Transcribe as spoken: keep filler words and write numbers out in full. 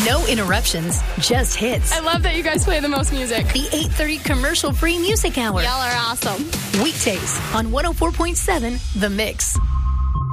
No interruptions, just hits. I love that you guys play the most music. The eight thirty commercial-free music hour. Y'all are awesome. Weekdays on one oh four point seven The Mix.